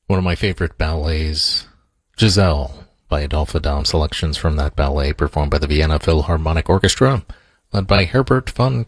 One of my favorite ballets, Giselle, by Adolphe Adam. Selections from that ballet performed by the Vienna Philharmonic Orchestra, led by Herbert von